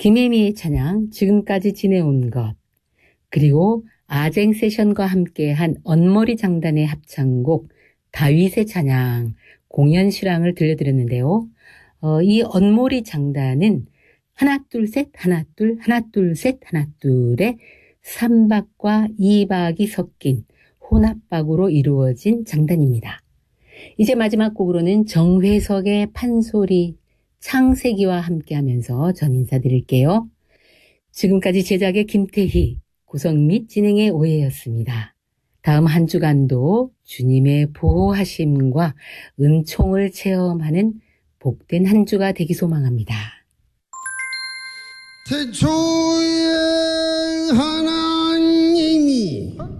김혜미의 찬양, 지금까지 지내온 것, 그리고 아쟁 세션과 함께한 언머리 장단의 합창곡 다윗의 찬양, 공연 실황을 들려드렸는데요. 이 언머리 장단은 하나 둘 셋 하나 둘 하나 둘 셋 하나 둘의 3박과 2박이 섞인 혼합박으로 이루어진 장단입니다. 이제 마지막 곡으로는 정회석의 판소리, 창세기와 함께하면서 전 인사드릴게요. 지금까지 제작의 김태희, 구성 및 진행의 오해였습니다. 다음 한 주간도 주님의 보호하심과 은총을 체험하는 복된 한 주가 되기 소망합니다. 태초에 하나님이